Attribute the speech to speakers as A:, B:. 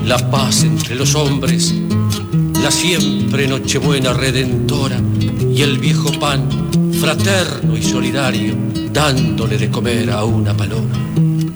A: la paz entre los hombres, la siempre Nochebuena redentora y el viejo pan fraterno y solidario dándole de comer a una paloma.